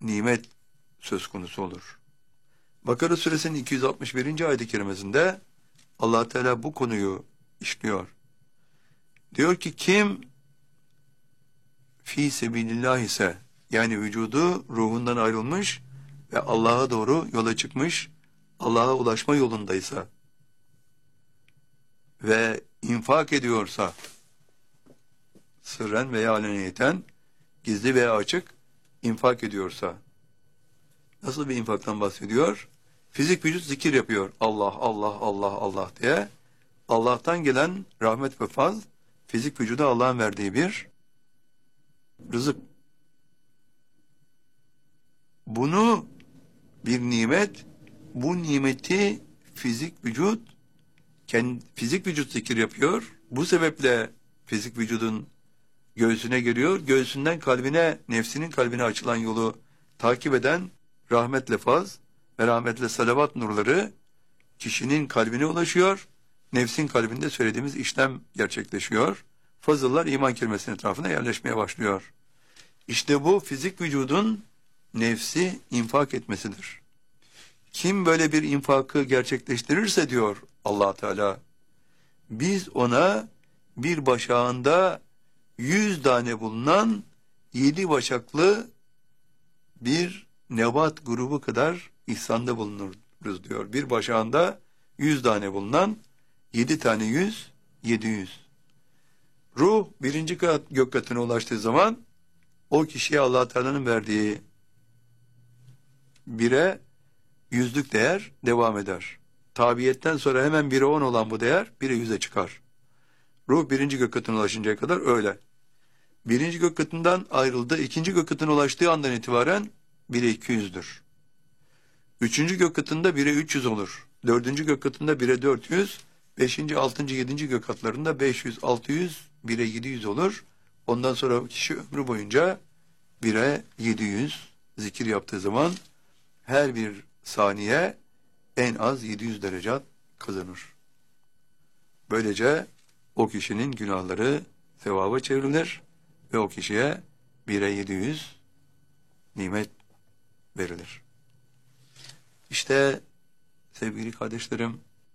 nimet söz konusu olur. Bakara suresinin 261. ayet-i kerimesinde Allah Teala bu konuyu işliyor. Diyor ki kim fi sebilillah ise, yani vücudu ruhundan ayrılmış ve Allah'a doğru yola çıkmış, Allah'a ulaşma yolundaysa ve infak ediyorsa, sırren veya aleniyeten, gizli veya açık infak ediyorsa, nasıl bir infaktan bahsediyor? Fizik vücut zikir yapıyor. Allah, Allah, Allah, Allah diye. Allah'tan gelen rahmet ve fazl, fizik vücuda Allah'ın verdiği bir rızık. Bunu bir nimet, bu nimeti fizik vücut zikir yapıyor. Bu sebeple fizik vücudun göğsüne giriyor. Göğsünden kalbine, nefsinin kalbine açılan yolu takip eden rahmetle faz ve rahmetle salavat nurları kişinin kalbine ulaşıyor. Nefsin kalbinde söylediğimiz işlem gerçekleşiyor. Fazıllar iman kelimesinin etrafına yerleşmeye başlıyor. İşte bu fizik vücudun nefsi infak etmesidir. Kim böyle bir infakı gerçekleştirirse diyor Allah Teala, biz ona bir başağında 100 tane bulunan 7 başaklı bir nebat grubu kadar ihsanda bulunuruz diyor. Bir başağında 100 tane bulunan 7 tane 100, 700. Ruh birinci gök katına ulaştığı zaman o kişiye Allah Teala'nın verdiği bire yüzlük değer devam eder. Tabiyetten sonra hemen 1'e 10 olan bu değer 1'e 100'e çıkar. Ruh birinci gök katına ulaşıncaya kadar öyle. Birinci gök katından ayrıldı. İkinci gök katına ulaştığı andan itibaren 1'e 200'dür. Üçüncü gök katında 1'e 300 olur. Dördüncü gök katında 1'e 400. Beşinci, altıncı, yedinci gök katlarında 500, 600, 1'e 700 olur. Ondan sonra kişi ömrü boyunca 1'e 700 zikir yaptığı zaman her bir saniye en az 700 derecat kazanır. Böylece o kişinin günahları sevaba çevrilir ve o kişiye 1'e 700 nimet verilir. İşte sevgili kardeşlerim,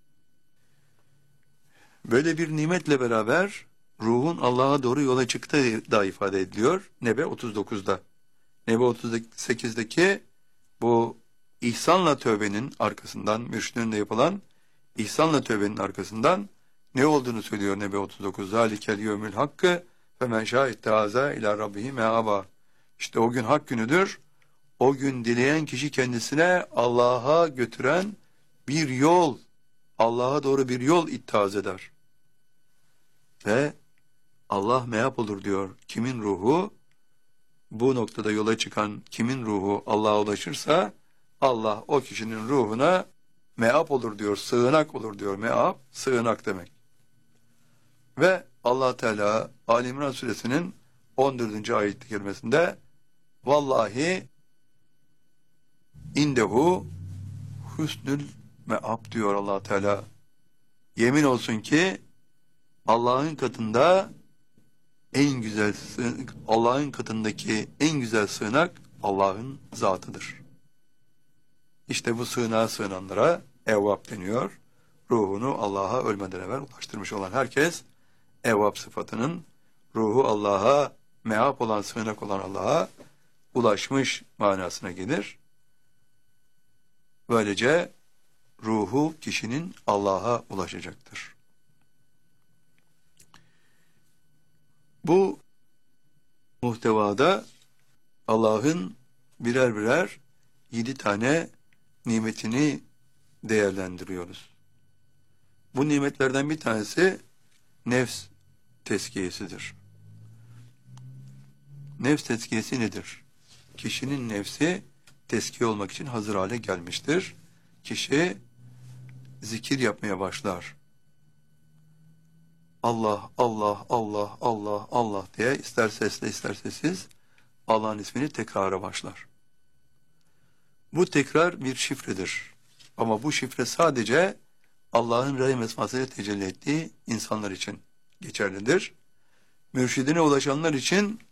böyle bir nimetle beraber ruhun Allah'a doğru yola çıktığı da ifade ediliyor Nebe 39'da. Nebe 38'deki bu ihsanla tövbenin arkasından, mürşidinle yapılan ihsanla tövbenin arkasından ne olduğunu söylüyor Nebe 39. Zalikel yevmül hakkı ve men şâ ittehâzâ ilâ rabbihi meâbâ. İşte o gün hak günüdür. O gün dileyen kişi kendisine Allah'a götüren bir yol, Allah'a doğru bir yol ittihaz eder. Ve Allah meap olur diyor. Kimin ruhu, bu noktada yola çıkan kimin ruhu Allah'a ulaşırsa, Allah o kişinin ruhuna meap olur diyor, sığınak olur diyor. Meap, sığınak demek. Ve Allah Teala Ali İmran suresinin 14. ayet-i kerimesinde vallahi indehu husnül meab diyor Allah Teala. Yemin olsun ki Allah'ın katında en güzel Allah'ın katındaki en güzel sığınak Allah'ın zatıdır. İşte bu sığınağa sığınanlara evvab deniyor. Ruhunu Allah'a ölmeden evvel ulaştırmış olan herkes evvab sıfatının ruhu Allah'a meap olan, sığınak olan Allah'a ulaşmış manasına gelir. Böylece ruhu kişinin Allah'a ulaşacaktır. Bu muhtevada Allah'ın birer birer 7 tane nimetini değerlendiriyoruz. Bu nimetlerden bir tanesi nefs tezkiyesidir. Nefs tezkiyesi nedir? Kişinin nefsi tezkiye olmak için hazır hale gelmiştir. Kişi zikir yapmaya başlar. Allah, Allah, Allah, Allah, Allah diye ister sesle ister sessiz Allah'ın ismini tekrara başlar. Bu tekrar bir şifredir. Ama bu şifre sadece Allah'ın rahim esmasıyla tecelli ettiği insanlar için geçerlidir. Mürşidine ulaşanlar için